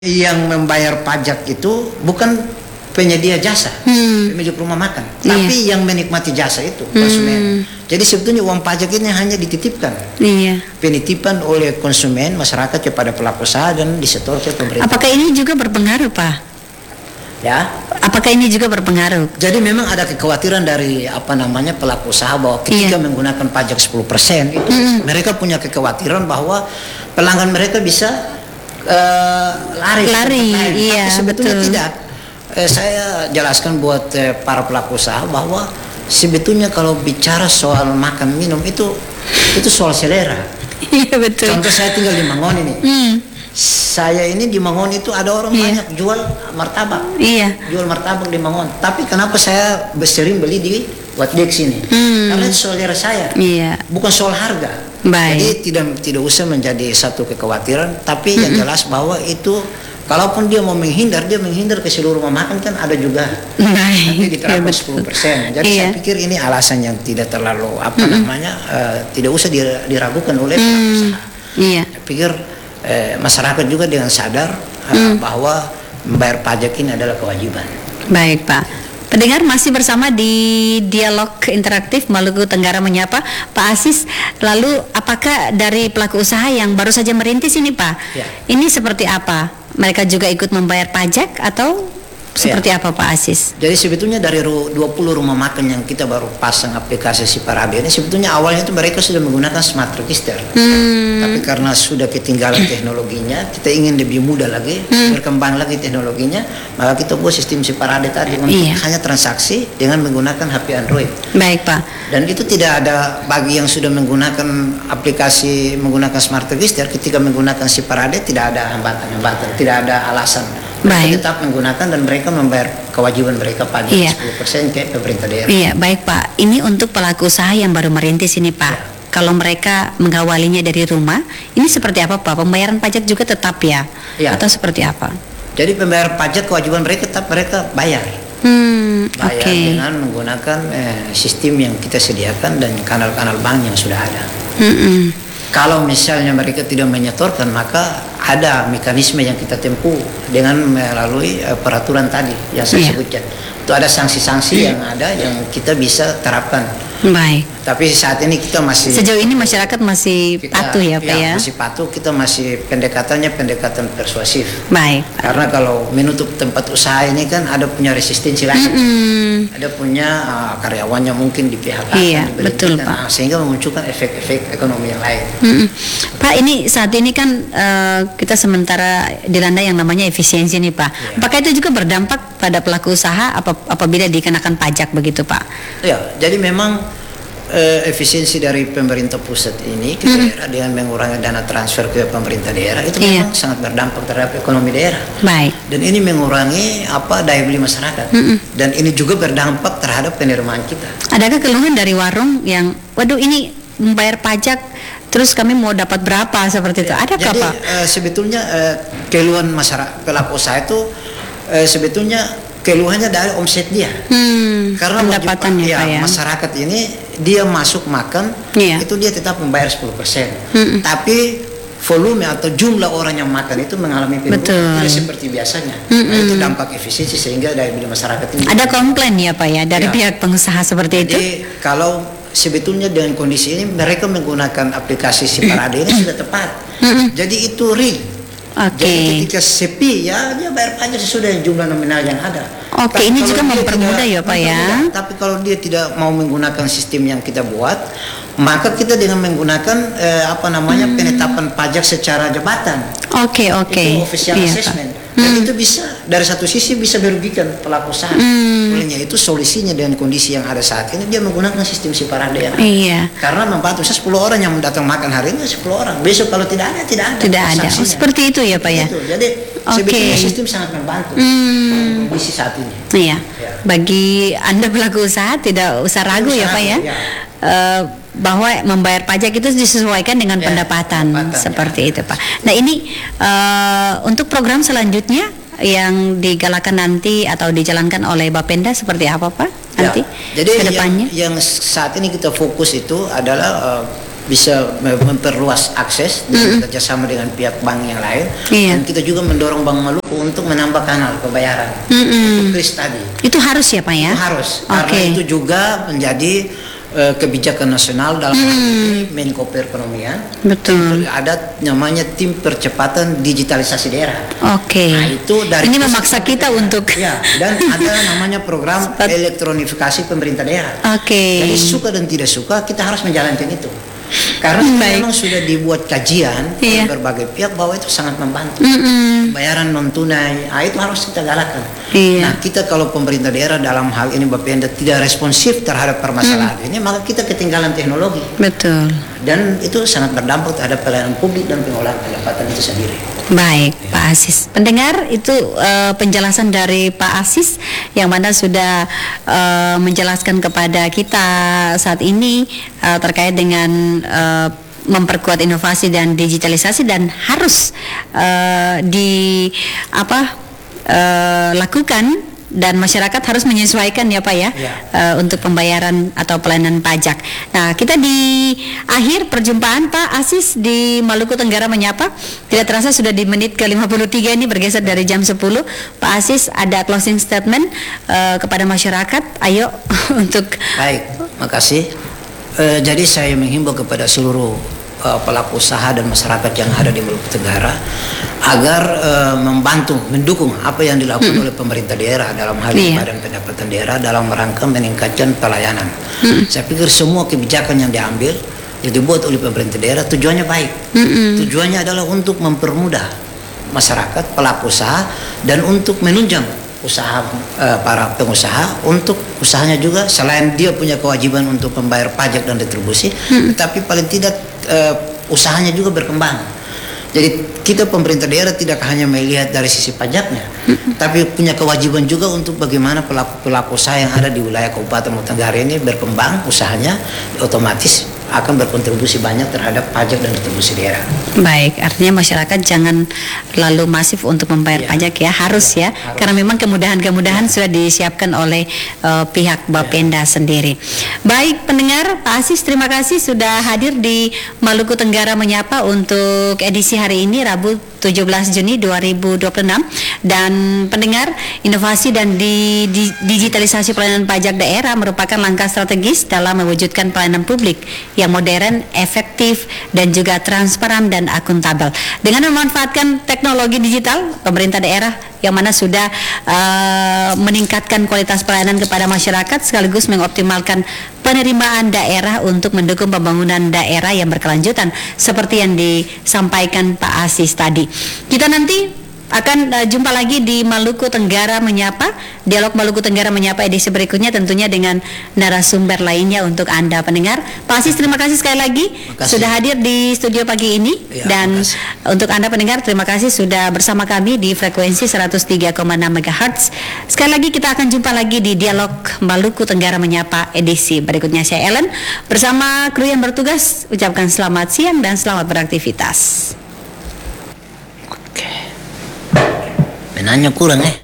Yang membayar pajak itu bukan penyedia jasa, pemilik rumah makan, tapi yang menikmati jasa itu konsumen. Jadi sebetulnya uang pajak ini hanya dititipkan, penitipan oleh konsumen masyarakat kepada pelaku usaha dan disetor ke pemerintah. Apakah ini juga berpengaruh, Pak? Ya. Apakah ini juga berpengaruh? Jadi memang ada kekhawatiran dari pelaku usaha bahwa ketika menggunakan pajak 10% itu mereka punya kekhawatiran bahwa pelanggan mereka bisa lari. Iya, tapi sebetulnya betul. tidak. Saya jelaskan buat para pelaku usaha bahwa sebetulnya kalau bicara soal makan minum itu soal selera. Iya, betul. Contoh saya tinggal di Mangon ini. Saya ini di Mangon itu ada orang banyak jual martabak. Jual martabak di Mangon. Tapi kenapa saya sering beli di Watdex ini? Karena itu selera saya. Bukan soal harga. Baik. Jadi tidak usah menjadi satu kekhawatiran, tapi yang jelas bahwa itu kalaupun dia mau menghindar, dia menghindar ke seluruh rumah makan kan ada juga. Nanti diterapkan 10%. Jadi saya pikir ini alasan yang tidak terlalu tidak usah diragukan oleh pelaku usaha. Saya pikir masyarakat juga dengan sadar bahwa membayar pajak ini adalah kewajiban. Baik, Pak. Pendengar masih bersama di Dialog Interaktif Maluku Tenggara Menyapa, Pak Asis. Lalu apakah dari pelaku usaha yang baru saja merintis ini, Pak? Ini seperti apa? Mereka juga ikut membayar pajak atau seperti apa, Pak Asis? Jadi sebetulnya dari 20 rumah makan yang kita baru pasang aplikasi Siparade ini, sebetulnya awalnya itu mereka sudah menggunakan smart register. Tapi karena sudah ketinggalan teknologinya, kita ingin lebih mudah lagi, berkembang lagi teknologinya, maka kita buat sistem Siparade tadi untuk hanya transaksi dengan menggunakan HP Android. Baik, Pak. Dan itu tidak ada bagi yang sudah menggunakan aplikasi menggunakan smart register, ketika menggunakan Siparade tidak ada hambatan, tidak ada alasan. Mereka tetap menggunakan dan mereka membayar kewajiban mereka pajak 10% ke pemerintah daerah. Iya, baik, Pak. Ini untuk pelaku usaha yang baru merintis ini, Pak. Kalau mereka mengawalinya dari rumah, ini seperti apa, Pak? Pembayaran pajak juga tetap atau seperti apa? Jadi pembayaran pajak kewajiban mereka tetap mereka bayar. Bayar dengan menggunakan sistem yang kita sediakan dan kanal-kanal bank yang sudah ada. Kalau misalnya mereka tidak menyetorkan, maka ada mekanisme yang kita tempuh dengan melalui peraturan tadi yang saya sebutkan. Itu ada sanksi-sanksi yang ada yang kita bisa terapkan. Baik. Tapi saat ini kita masih sejauh ini masyarakat masih patuh ya, Pak ya? Masih patuh, kita masih pendekatannya pendekatan persuasif. Baik. Karena kalau menutup tempat usaha ini kan ada punya resistensi lagi. Ada punya karyawannya mungkin di PHK. Iya, betul, Pak. Sehingga memunculkan efek-efek ekonomi yang lain. Pak, ini saat ini kan kita sementara dilanda yang namanya efisiensi nih, Pak. Apakah itu juga berdampak pada pelaku usaha apabila dikenakan pajak begitu, Pak? Ya, jadi memang efisiensi dari pemerintah pusat ini ke daerah dengan mengurangi dana transfer ke pemerintah daerah itu memang sangat berdampak terhadap ekonomi daerah. Baik. Dan ini mengurangi daya beli masyarakat. Dan ini juga berdampak terhadap penerimaan kita. Adakah keluhan dari warung yang, waduh ini membayar pajak, terus kami mau dapat berapa seperti itu? Adakah, jadi, Pak? Sebetulnya keluhan masyarakat pelaku usaha itu sebetulnya keluhannya dari omset dia. Karena pendapatannya, Pak, ya. Masyarakat ini dia masuk makan itu dia tetap membayar 10%. Tapi volume atau jumlah orang yang makan itu mengalami penurunan tidak seperti biasanya. Nah, itu dampak efisiensi sehingga daya beli masyarakat ini. Ada komplain ya, Pak ya, dari pihak pengusaha seperti itu? Jadi kalau sebetulnya dengan kondisi ini mereka menggunakan aplikasi Siparade ini sudah tepat. Jadi itu real. Jadi ketika sepi dia bayar pajak sesuai dengan jumlah nominal yang ada. Ini juga mempermudah ya, Pak ya. Tapi kalau dia tidak mau menggunakan sistem yang kita buat, maka kita dengan menggunakan penetapan pajak secara jabatan. Itu official assessment. Dan itu bisa dari satu sisi bisa merugikan pelaku usaha. Olehnya itu solusinya dengan kondisi yang ada saat ini dia menggunakan sistem Siparade yang karena membantu 10 orang yang datang makan hari ini 10 orang. Besok kalau tidak ada. Tidak ada. Seperti itu ya, Pak ya. Jadi sebetulnya sistem sangat membantu kondisi saat ini. Iya. Bagi Anda pelaku usaha tidak usah ragu ya, Pak ya. Bahwa membayar pajak itu disesuaikan dengan pendapatan seperti itu, Pak. Nah, ini untuk program selanjutnya yang digalakan nanti atau dijalankan oleh Bapenda seperti apa, Pak? Nanti jadi ke depannya? Yang saat ini kita fokus itu adalah bisa memperluas akses dengan kerjasama dengan pihak bank yang lain. Dan kita juga mendorong Bank Maluku untuk menambah kanal pembayaran. Itu kris tadi. Itu harus ya Pak ya? Itu harus. Karena itu juga menjadi kebijakan nasional dalam hal ini Menko Perekonomian. Betul. Ada namanya tim percepatan digitalisasi daerah. Nah, itu ini memaksa kita untuk dan ada namanya program elektronifikasi pemerintah daerah. Jadi suka dan tidak suka kita harus menjalankan itu. Karena memang sudah dibuat kajian oleh berbagai pihak bahwa itu sangat membantu. Bayaran non tunai, itu harus kita galakkan. Nah, kita kalau pemerintah daerah dalam hal ini Bapak Penda tidak responsif terhadap permasalahan ini, maka kita ketinggalan teknologi. Betul. Dan itu sangat berdampak terhadap pelayanan publik dan pengolahan pendapatan itu sendiri. Baik, Pak Asis. Pendengar, itu penjelasan dari Pak Asis yang mana sudah menjelaskan kepada kita saat ini terkait dengan memperkuat inovasi dan digitalisasi dan harus lakukan, dan masyarakat harus menyesuaikan ya Pak ya, untuk pembayaran atau pelayanan pajak. Nah, kita di akhir perjumpaan Pak Asis di Maluku Tenggara Menyapa, tidak terasa sudah di menit ke-53 ini, bergeser dari jam 10. Pak Asis, ada closing statement kepada masyarakat, ayo untuk... Baik, makasih. Jadi saya menghimbau kepada seluruh pelaku usaha dan masyarakat yang ada di Maluku Tenggara agar membantu, mendukung apa yang dilakukan oleh pemerintah daerah dalam hal ini Badan Pendapatan Daerah dalam rangka meningkatkan pelayanan. Saya pikir semua kebijakan yang diambil, yang dibuat oleh pemerintah daerah tujuannya baik. Tujuannya adalah untuk mempermudah masyarakat, pelaku usaha, dan untuk menunjang usaha para pengusaha untuk usahanya juga, selain dia punya kewajiban untuk membayar pajak dan retribusi, tetapi paling tidak usahanya juga berkembang. Jadi kita pemerintah daerah tidak hanya melihat dari sisi pajaknya, tapi punya kewajiban juga untuk bagaimana pelaku usaha yang ada di wilayah Kabupaten Maluku Tenggara ini berkembang usahanya, otomatis akan berkontribusi banyak terhadap pajak dan retribusi daerah. Baik, artinya masyarakat jangan lalu masif untuk membayar pajak ya, harus harus. Karena memang kemudahan-kemudahan sudah disiapkan oleh pihak Bapenda sendiri. Baik pendengar, Pak Asis terima kasih sudah hadir di Maluku Tenggara Menyapa untuk edisi hari ini Rabu 17 Juni 2026. Dan pendengar, inovasi dan digitalisasi pelayanan pajak daerah merupakan langkah strategis dalam mewujudkan pelayanan publik yang modern, efektif, dan juga transparan dan akuntabel. Dengan memanfaatkan teknologi digital, pemerintah daerah yang mana sudah meningkatkan kualitas pelayanan kepada masyarakat sekaligus mengoptimalkan penerimaan daerah untuk mendukung pembangunan daerah yang berkelanjutan seperti yang disampaikan Pak Asis tadi. Kita nanti akan jumpa lagi di Maluku Tenggara Menyapa, dialog Maluku Tenggara Menyapa edisi berikutnya tentunya dengan narasumber lainnya untuk Anda pendengar. Pak Asis terima kasih sekali lagi sudah hadir di studio pagi ini, dan untuk Anda pendengar terima kasih sudah bersama kami di frekuensi 103,6 MHz. Sekali lagi kita akan jumpa lagi di dialog Maluku Tenggara Menyapa edisi berikutnya. Saya Ellen bersama kru yang bertugas ucapkan selamat siang dan selamat beraktivitas. Benarnya kurang